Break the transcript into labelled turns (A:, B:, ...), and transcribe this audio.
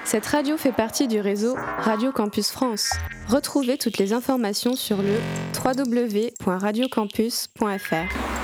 A: Cette radio fait partie du réseau Radio Campus France. Retrouvez toutes les informations sur le www.radiocampus.fr.